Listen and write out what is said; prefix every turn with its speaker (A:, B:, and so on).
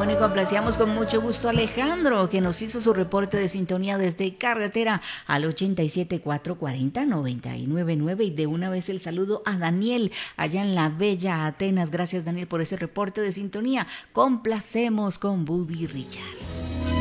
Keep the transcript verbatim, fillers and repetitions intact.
A: Bueno, y complacíamos con mucho gusto a Alejandro, que nos hizo su reporte de sintonía desde carretera al ochenta y siete, cuatrocientos cuarenta, noventa y nueve nueve. Y de una vez el saludo a Daniel, allá en la bella Atenas. Gracias, Daniel, por ese reporte de sintonía. Complacemos con Buddy Richard.